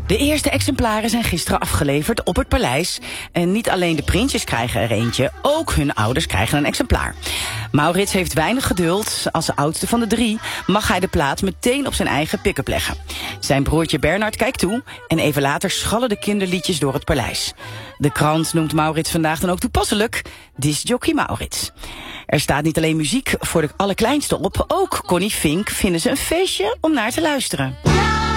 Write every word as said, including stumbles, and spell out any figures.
De eerste exemplaren zijn gisteren afgeleverd op het paleis. En niet alleen de prinsjes krijgen er eentje, ook hun ouders krijgen een exemplaar. Maurits heeft weinig geduld. Als de oudste van de drie mag hij de plaat meteen op zijn eigen pick-up leggen. Zijn broertje Bernard kijkt toe en even later schallen de kinderliedjes door het paleis. De krant noemt Maurits vandaag dan ook toepasselijk discjockey Maurits. Er staat niet alleen muziek voor de allerkleinste op, ook Connie Fink vinden ze een feestje om naar te luisteren.